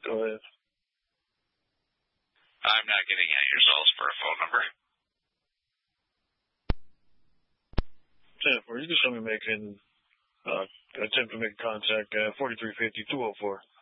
Go ahead. I'm not getting any results for a phone number. 10-4. You can still be making attempt to make contact at 4350-204.